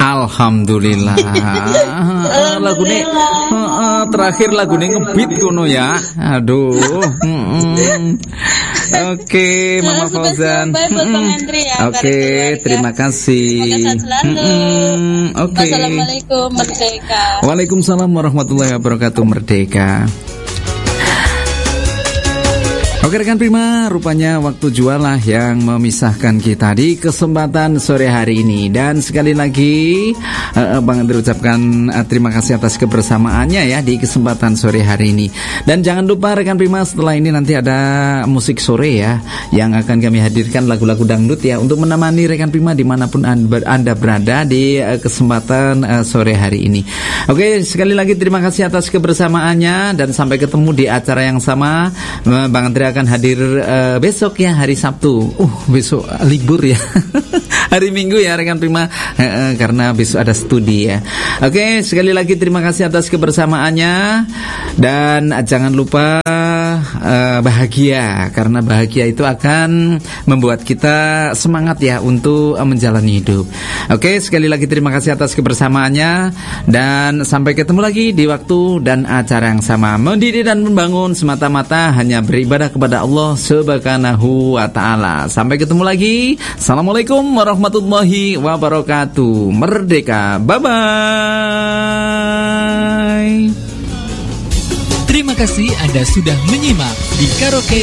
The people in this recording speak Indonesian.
Alhamdulillah. Lagune terakhir lagune ngebeat kono ya. Aduh. Oke, Mama Fauzan. Oke, terima kasih. Oke. Assalamualaikum Merdeka. Waalaikumsalam warahmatullahi wabarakatuh Merdeka. Oke rekan Prima, rupanya waktu jualah yang memisahkan kita di kesempatan sore hari ini. Dan sekali lagi Bang Andri ucapkan terima kasih atas kebersamaannya ya di kesempatan sore hari ini. Dan jangan lupa rekan Prima, setelah ini nanti ada musik sore ya, yang akan kami hadirkan lagu-lagu dangdut ya, untuk menemani rekan Prima dimanapun Anda berada di kesempatan sore hari ini. Oke, sekali lagi terima kasih atas kebersamaannya, dan sampai ketemu di acara yang sama. Bang Andri akan hadir besok ya, hari Sabtu. Besok libur ya. Hari Minggu ya rekan Prima, karena besok ada studi ya. Oke, sekali lagi terima kasih atas kebersamaannya, dan jangan lupa bahagia, karena bahagia itu akan membuat kita semangat ya untuk menjalani hidup. Oke, sekali lagi terima kasih atas kebersamaannya, dan sampai ketemu lagi di waktu dan acara yang sama. Mendidik dan membangun semata-mata hanya beribadah kepada Allah Subhanahu wa ta'ala. Sampai ketemu lagi. Assalamualaikum warahmatullahi wabarakatuh. Merdeka. Bye-bye. Terima kasih Anda sudah menyimak di Karaoke